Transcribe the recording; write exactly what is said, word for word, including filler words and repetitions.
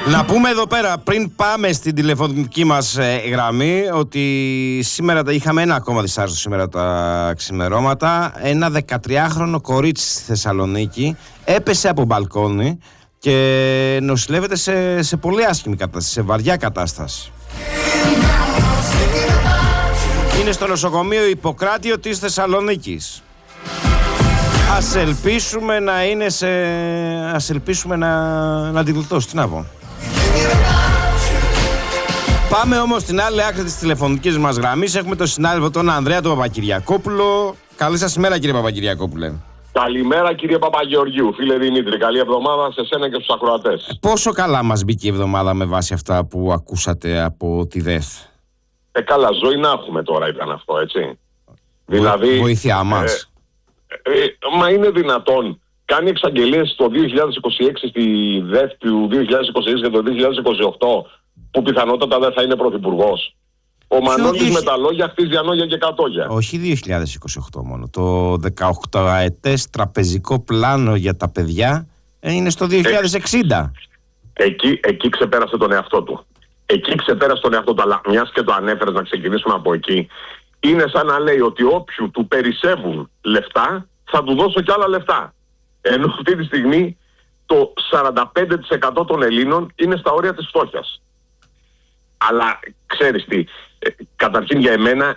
Να πούμε εδώ πέρα, πριν πάμε στην τηλεφωνική μας ε, γραμμή, ότι σήμερα τα είχαμε ένα ακόμα δυσάρεστο σήμερα τα ξημερώματα. Ένα δεκατριάχρονο κορίτσι στη Θεσσαλονίκη έπεσε από μπαλκόνι και νοσηλεύεται σε, σε πολύ άσχημη κατάσταση, σε βαριά κατάσταση. Είναι στο νοσοκομείο Ιπποκράτιο της Θεσσαλονίκης. Ας ελπίσουμε να είναι σε... Ας ελπίσουμε να, να τη γλιτώσει, τι να πω. Πάμε όμως στην άλλη άκρη της τηλεφωνικής μας γραμμής. Έχουμε τον συνάδελφο τον Ανδρέα τον Παπακυριακόπουλο. Καλή σας ημέρα, κύριε Παπακυριακόπουλε. Καλημέρα, κύριε Παπαγεωργίου. Φίλε Δημήτρη, καλή εβδομάδα σε σένα και στους ακροατές. Πόσο καλά μας μπήκε η εβδομάδα με βάση αυτά που ακούσατε από τη ΔΕΘ? Ε, καλά, ζωή να έχουμε τώρα, ήταν αυτό, έτσι. Βο... Δηλαδή, βοήθειά μας. Ε, ε, ε, μα είναι δυνατόν? Κάνει εξαγγελίες το δύο χιλιάδες είκοσι έξι στη ΔΕΘ του δύο χιλιάδες είκοσι έξι και το δύο χιλιάδες είκοσι οκτώ, που πιθανότατα δεν θα είναι πρωθυπουργός. Ο Μανώλης δύο... με τα λόγια χτίζει ανόγια και κατόγια. Όχι δύο χιλιάδες είκοσι οκτώ μόνο. Το δεκαοκταετές τραπεζικό πλάνο για τα παιδιά είναι στο δύο χιλιάδες εξήντα. Ε, εκεί, εκεί ξεπέρασε τον εαυτό του. Εκεί ξεπέρασε τον εαυτό του. Αλλά μιας και το ανέφερες, να ξεκινήσουμε από εκεί. Είναι σαν να λέει ότι όποιου του περισσεύουν λεφτά θα του δώσω κι άλλα λεφτά. Ενώ αυτή τη στιγμή το σαράντα πέντε τοις εκατό των Ελλήνων είναι στα όρια της φτώχειας. Αλλά ξέρεις τι, ε, καταρχήν για εμένα